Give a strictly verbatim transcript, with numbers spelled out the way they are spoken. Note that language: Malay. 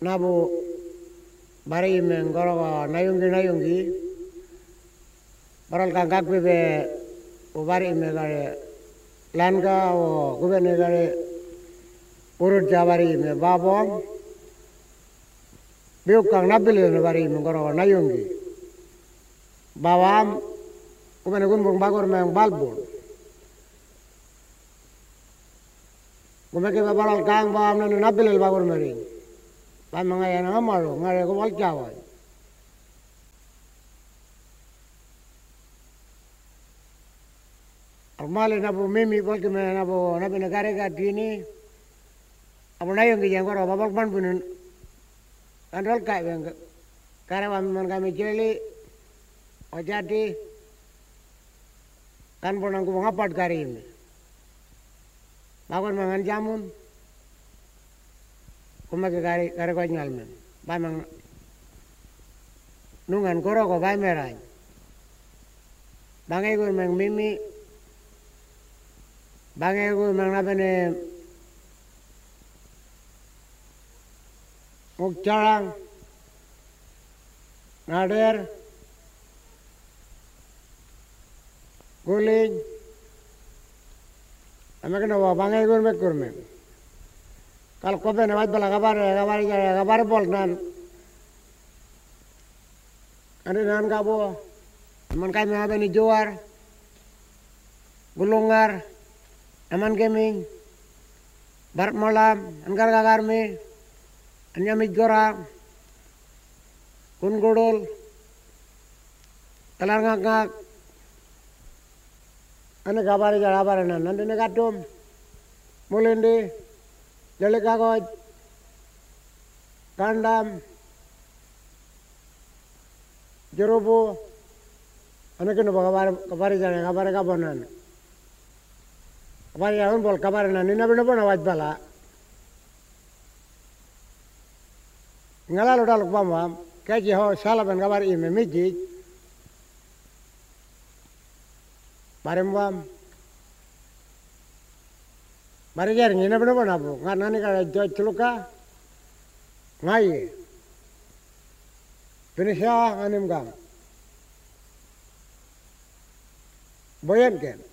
nabu bari mengoro nayungi nayungi baral kangkak bebe o bari me gare lanka o gubene gare urut jabari me babom biuk kang nabili me bari mengoro nayungi bawam gubene gunbung bagur meng balbun gumeke baral kang bawam nanu nabili bagur mering Ba mga yan ang amaro, ngare ko walkaway. Armali na po mimi walke me na po na pinagare ka dini. Apo na yung giyang ko babal pan punin. Andal ka bang karawan man kami jeli ojati kan po nang kumangapat karim. Bagon mangan jamun. Kumake kari kari ko nyal men ba mang nungan koro ko ba merai bangai ko mang mimi bangai ko mang na bene mukjarang nader guling amake no bangai ko me kurme Kalau kau pernah buat bala kabar, kabar kabar bol nan, ada nan kabo, aman kami apa ni juar, gulungar, aman kami, barat malam, angkar kagar me, anya migora, kun gudul, telar ngak ngak, ane kabar kabar nan, nanti negatum, mulindi. Jali kagoj, kandam, jerubu, ane kino ba kabar kabar jane kabar kabonan. Kabar yaun bol kabar nan nina bina bona waj bala. Ngala lo daluk bamam, kaji ho salaban kabar ime miji. Barem bam. Bari jar ngina bina bana bu ngana ni kada joj celuka ngai finisha anim gam boyan ken